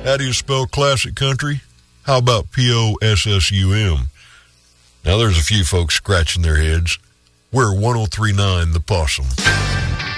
How do you spell classic country? How about Possum? Now there's a few folks scratching their heads. We're 103.9 The Possum.